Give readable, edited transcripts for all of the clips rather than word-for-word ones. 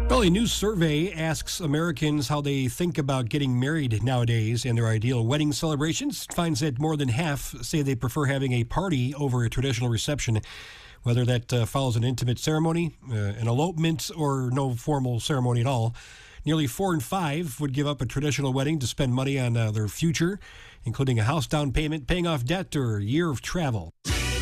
Well, a new survey asks Americans how they think about getting married nowadays and their ideal wedding celebrations. Finds that more than half say they prefer having a party over a traditional reception, whether that follows an intimate ceremony, an elopement, or no formal ceremony at all. Nearly 4 in 5 would give up a traditional wedding to spend money on their future, including a house down payment, paying off debt, or a year of travel.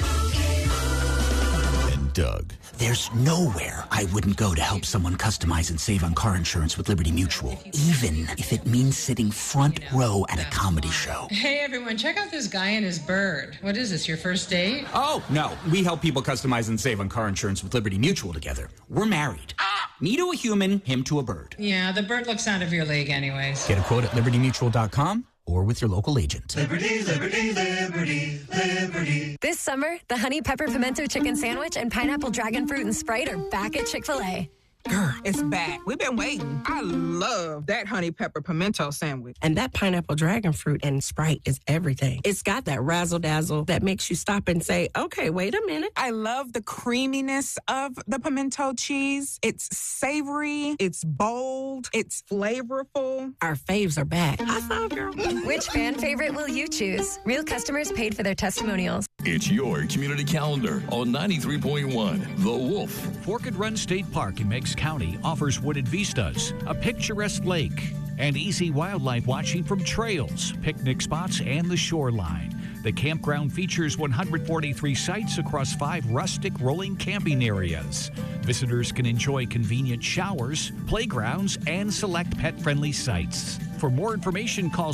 Doug. There's nowhere I wouldn't go to help someone customize and save on car insurance with Liberty Mutual, even if it means sitting front row at a comedy show. Hey, everyone, check out this guy and his bird. What is this, your first date? Oh, no. We help people customize and save on car insurance with Liberty Mutual together. We're married. Me to a human, him to a bird. Yeah, the bird looks out of your league anyways. Get a quote at libertymutual.com or with your local agent. Liberty, liberty, liberty, liberty. This summer, the Honey Pepper Pimento Chicken Sandwich and Pineapple Dragon Fruit and Sprite are back at Chick-fil-A. Girl, it's back. We've been waiting. I love that honey pepper pimento sandwich. And that pineapple dragon fruit and Sprite is everything. It's got that razzle-dazzle that makes you stop and say, okay, wait a minute. I love the creaminess of the pimento cheese. It's savory. It's bold. It's flavorful. Our faves are back. I saw, girl. Which fan favorite will you choose? Real customers paid for their testimonials. It's your community calendar on 93.1 The Wolf. Forked Run State Park in Meigs County offers wooded vistas, a picturesque lake, and easy wildlife watching from trails, picnic spots, and the shoreline. The campground features 143 sites across 5 rustic rolling camping areas. Visitors can enjoy convenient showers, playgrounds, and select pet-friendly sites. For more information, call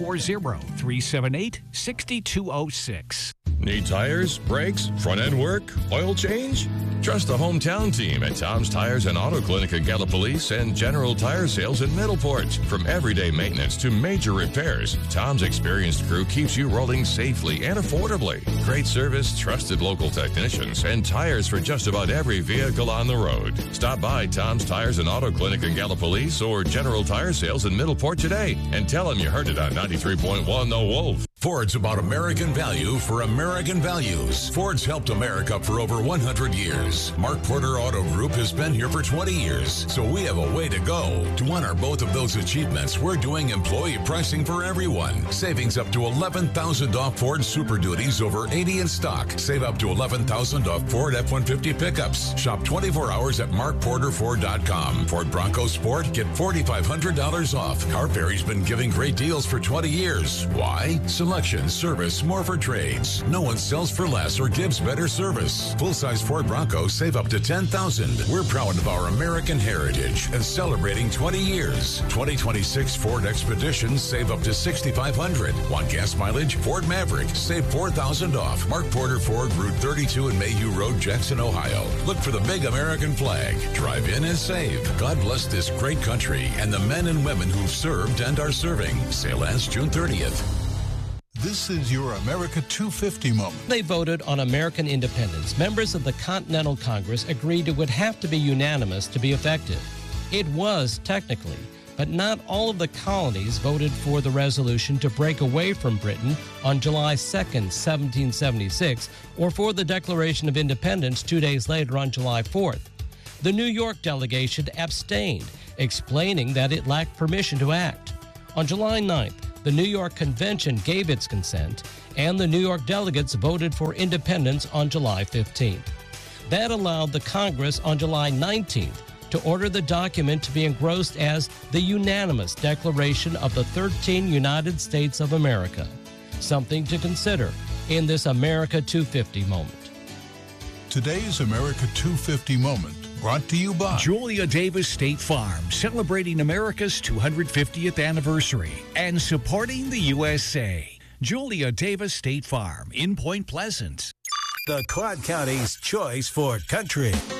740-378-6206. Need tires, brakes, front-end work, oil change? Trust the hometown team at Tom's Tires and Auto Clinic in Gallipolis and General Tire Sales in Middleport. From everyday maintenance to major repairs, Tom's experienced crew keeps you rolling safely and affordably. Great service, trusted local technicians, and tires for just about every vehicle on the road. Stop by Tom's Tires and Auto Clinic in Gallipolis or General Tire Sales in Middleport today and tell them you heard it on 93.1 The Wolf. Ford's about American value for American values. Ford's helped America for over 100 years. Mark Porter Auto Group has been here for 20 years, so we have a way to go. To honor both of those achievements, we're doing employee pricing for everyone. Savings up to $11,000 off Ford Super Duties over 80 in stock. Save up to $11,000 off Ford F-150 pickups. Shop 24 hours at markporterford.com. Ford Bronco Sport, get $4,500 off. Car Ferry's been giving great deals for 20 years. Why? Selection, service, more for trades. No one sells for less or gives better service. Full-size Ford Bronco save up to $10,000. We're proud of our American heritage and celebrating 20 years. 2026 Ford Expeditions save up to $6,500. Want gas mileage? Ford Maverick save $4,000 off. Mark Porter Ford, Route 32 and Mayhew Road, Jackson, Ohio. Look for the big American flag. Drive in and save. God bless this great country and the men and women who've served and are serving. Sale ends June 30th. This is your America 250 moment. They voted on American independence. Members of the Continental Congress agreed it would have to be unanimous to be effective. It was technically, but not all of the colonies voted for the resolution to break away from Britain on July 2nd, 1776, or for the Declaration of Independence 2 days later on July 4th. The New York delegation abstained, explaining that it lacked permission to act. On July 9th, the New York Convention gave its consent, and the New York delegates voted for independence on July 15th. That allowed the Congress on July 19th to order the document to be engrossed as the unanimous Declaration of the 13 United States of America, something to consider in this America 250 moment. Today's America 250 moment brought to you by Julia Davis State Farm, celebrating America's 250th anniversary and supporting the USA. Julia Davis State Farm in Point Pleasant. The Quad County's choice for country.